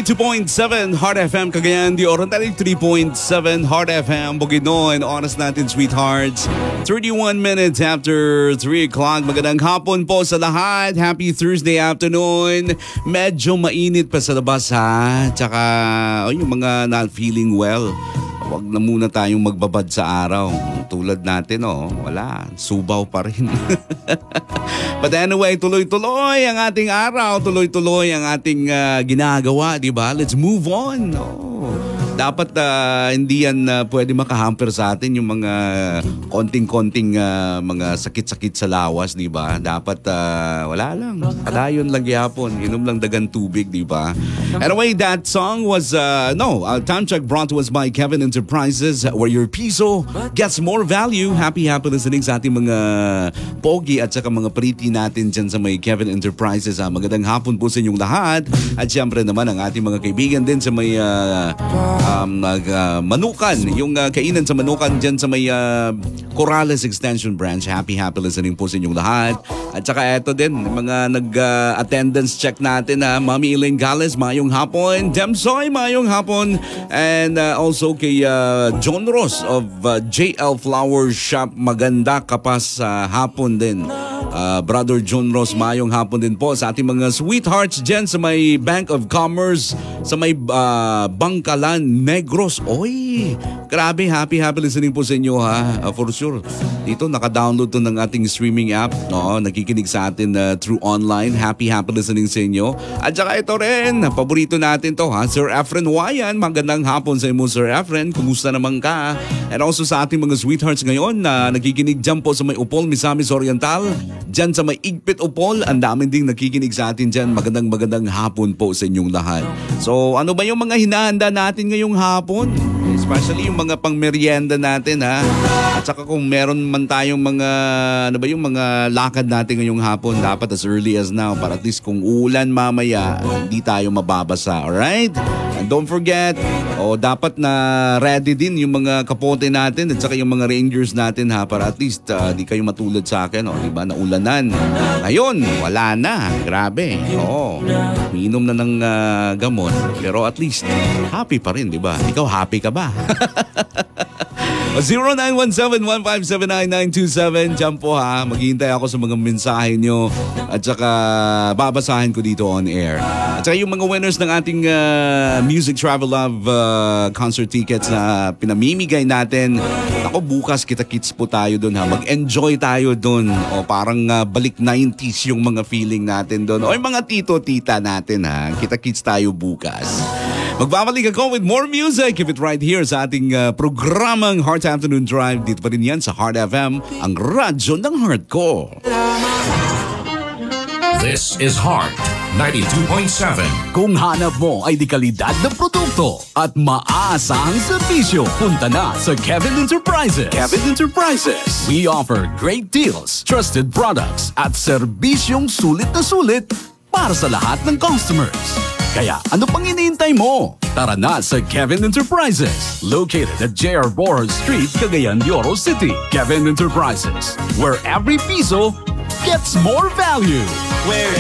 92.7 Heart FM Cagayan de Oro, 93.7 Heart FM Bukidnon. Oras natin, sweethearts, 31 minutes after 3 o'clock. Magandang hapon po sa lahat. Happy Thursday afternoon. Medyo mainit pa sa labas ha. Tsaka yung mga not feeling well, wag na muna tayong magbabad sa araw. Tulad natin, wala. Subaw pa rin. But anyway, tuloy-tuloy ang ating araw. Tuloy-tuloy ang ating ginagawa, di ba? Let's move on. Dapat hindi yan pwede makahamper sa atin yung mga konting-konting mga sakit-sakit sa lawas, di ba? Dapat wala lang. Kadayon lang yapon. Inom lang dagang tubig, di ba? Anyway, that song was, time check brought to us by Kevin Enterprises, where your piso gets more value. Happy listening sa ating mga pogi at saka mga pretty natin dyan sa may Kevin Enterprises. Magandang hapon po sa inyong lahat. At syempre naman ang ating mga kaibigan din sa may Manukan, yung kainan sa Manukan dyan sa may Corrales Extension Branch. Happy listening po sa inyong lahat. At saka eto din, mga nag-attendance check natin ha. Mami Elaine Gales, mayong hapon. Demsoy, mayong hapon. And also kay John Ross of JL Flower Shop, maganda kapas hapon din. Brother John Ross, mayong hapon din po sa ating mga sweethearts dyan sa may Bank of Commerce, sa may Bangkalan, Negros. Oy, grabe, happy listening po sa inyo ha. For sure, dito naka-download to ng ating streaming app. Nakikinig sa atin through online. Happy listening sa inyo. At saka ito rin, paborito natin to ha, Sir Efren Wayan. Magandang hapon sa inyo, Sir Efren. Kumusta naman ka? And also sa ating mga sweethearts ngayon na nakikinig dyan po sa may Upol, Misamis Oriental. Dyan sa may Igpit Upol, ang daming ding nakikinig sa atin dyan. Magandang hapon po sa inyong lahat. So ano ba yung mga hinahanda natin ngayong hapon? Especially yung mga pang-merienda natin ha. At saka kung meron man tayong mga, mga lakad natin ngayong hapon, dapat as early as now para at least kung uulan mamaya, hindi tayo mababasa. Alright? And don't forget, dapat na ready din yung mga kapote natin at saka yung mga rangers natin ha, para at least di kayo matulad sa akin, diba? Naulanan. Ngayon, wala na. Grabe. Minom na ng gamot. Pero at least, happy pa rin, diba? Ikaw, happy ka ba? 0917-157-9927. Diyan po ha. Maghihintay ako sa mga mensahe nyo. At saka babasahin ko dito on air. At saka yung mga winners ng ating Music Travel Love concert tickets na pinamimigay natin. Ako, bukas kita-kits po tayo doon ha. Mag-enjoy tayo doon. Parang balik 90s yung mga feeling natin doon. Yung mga tito-tita natin ha. Kita-kits tayo bukas. Magbabalik ako with more music. Keep it right here sa ating programang Heart Afternoon Drive. Dito pa rin yan sa Heart FM, ang radyo ng heart ko. This is Heart 92.7. Kung hanap mo ay di kalidad na produkto at maaasahang serbisyo, punta na sa Kevin Enterprises. Kevin Enterprises. We offer great deals, trusted products at serbisyong sulit na sulit para sa lahat ng customers. Kaya ano pang iniintay mo? Tara na sa Kevin Enterprises, located at J.R. Borja Street, Cagayan de Oro City. Kevin Enterprises, where every piso gets more value. Where